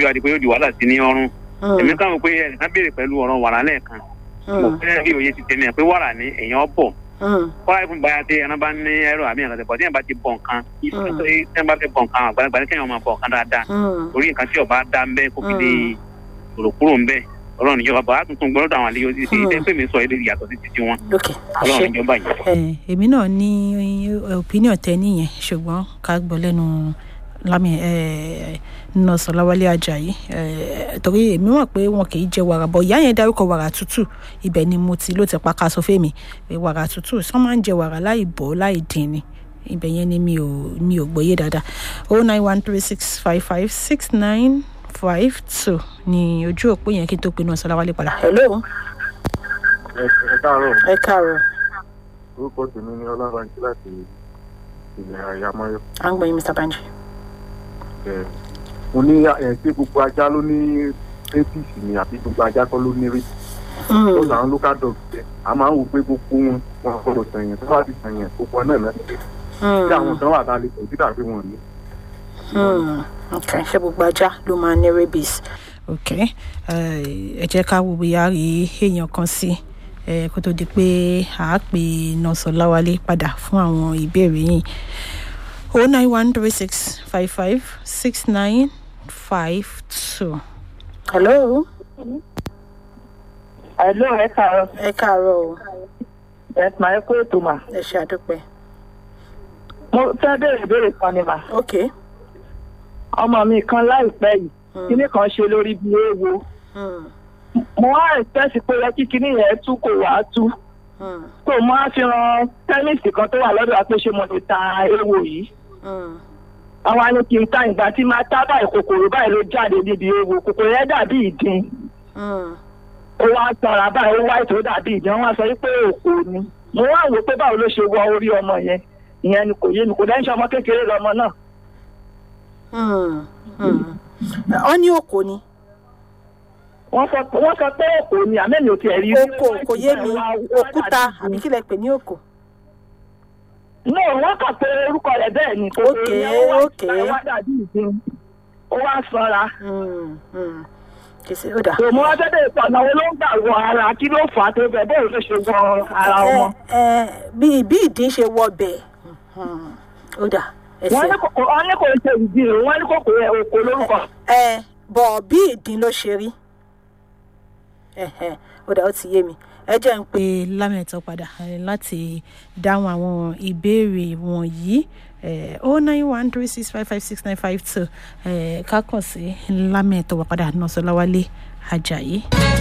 wá di pé yóò di wàhálà sí ní ọrùn èmi káwọn pé ẹnìkan béèrè pẹ̀lú ọ̀rọ̀ wàrà lẹ́ẹ̀kan mo fẹ́ bí òye ti tẹ̀lé pé wàrà ní èèyàn bọ̀ wàrà ìfún báyà tí ẹran bá ní ẹrọ àmì ẹ̀ka tẹ̀pọ̀ tí ẹ̀ bá ti bọ̀ nǹkan tí ẹ̀ bá fẹ́ bọ̀ nǹkan àgbàlagbà ní kẹ́yìn máa bọ̀ nǹkan dáadáa orí nǹkan tí ọba dá ń bẹ́ kó fi lè rò kúrò ń bẹ́ ọlọ́run ìjọba bá tuntun gbọ́dọ̀ àwọn àlejò ti ṣe pé mi sọ èdè ìyàtọ̀ sí títí wọn ọlọ́run ìjọba yìí. èmi náà ní opinion tẹ nìyẹn ṣùgbọ́n ká gbọ́ lẹ́nu lámì nọ́ọ̀sì Ọláwálé Àjàyí torí èmi mọ̀ pé wọn kì í jẹ wàrà bọ̀ ìyá yẹn dárúkọ wàrà tútù ibẹ̀ ni mo ti ló ti pa ká sọ fẹ́mi wàrà tútù sọ máa ń jẹ wàrà láì bọ̀ láì dín ni ibẹ̀ yẹn ni mi ò gbọ́yé dáadáa 09136556952 ni ojú òpó yẹn kí n tó pinnu ọ̀sán Ọláwálé padà. hello. ẹ káàárọ̀. orúkọ tèmi ni Ọlábànjí láti ilẹ̀ Àyàmọ́yọ́. à ń gbọ́ yín Mr. Banji. mo ní ṣé gbogbo ajá ló ní rabies ni àbí gbogbo ajá kọ́ ló ní rabies. ó làwọn local dog jẹ́ a máa ń wò pé gbogbo wọn gbọ́dọ̀ sẹ̀yìn tó bá ti sẹ̀yìn gbogbo náà lẹ́nu pé tí àwọn kan wà tá a lè tọ́jú dàbí wọn ní. ok ṣé gbogbo ajá ló máa ní rabies. ok ẹ jẹ́ ká wo bóyá rí èèyàn kan sí kó tó di pé a pè nọ́ọ̀sì Ọláwálé padà fún àwọn ìbéèrè yìí 09136556952. hello. hello ẹ káàárọ̀. ẹ káàárọ̀ o. ẹ máa ẹ kó ètò mà. ẹ ṣe àdúpẹ́. mo fẹ́ béèrè ìbéèrè kan ni mà. ok. ọmọ mi kan láìpẹ́ yìí kíní kan ṣe lórí bí ewo. mo wá ẹ̀sẹ̀sì pé ẹ kí kíní yẹn tú kò wá tú. tó mo á fi ran tẹ́nísì kan tó wà lọ́dọ̀ àpéṣe mo lè ta ewo yìí. àwọn àni kì í ta ìgbà tí máa tá báyìí kòkòrò báyìí ló jáde níbi ewo kòkòrò yẹn dàbí ìdin. ó wá sanra báyìí ó wá ètò dàbí ìdin wọn wá sọ wípé òkò ni. mo wá wò pé báwo ló ṣe wọ orí ọmọ yẹn ìyẹn ni kò yé mi kò dẹ́n ṣe ọmọ kékeré lọmọ náà. ọ ní òkò ni. wọ́n sọ pé òkò ni àmẹ́ni ò tiẹ̀ rí. òkò kò yé mi òkúta àbí kílẹ̀ pè ní òkò. no wọ́n kà pé orúkọ rẹ̀ bẹ́ẹ̀ ni. okay. wá dàbí ìdin ó wá sanra. kìsì ó dà. tòmọ́ wá tẹ́tẹ́ ìpàdánù wo ló ń gbà wọ ara kí ló fà á tó bẹ́ẹ̀ bẹ́ẹ̀ ló ṣe wọ ara wọn. bí ìdín ṣe wọ bẹ́ẹ̀ ó dà. wọ́n ní kò ṣe ìdí rẹ̀ wọ́n ní kò kò òkò lórúkọ. bọ̀ bí ìdín ló ṣe rí ó dà ó ti yé mi ẹ jẹ́ ń pe lámẹ̀tọ́ padà láti dáhùn àwọn ìbéèrè wọ̀nyí 09136556952 ká kàn sí lámẹ̀tọ́ wà padà nọ́ọ̀sì Ọláwálé Àjàyí.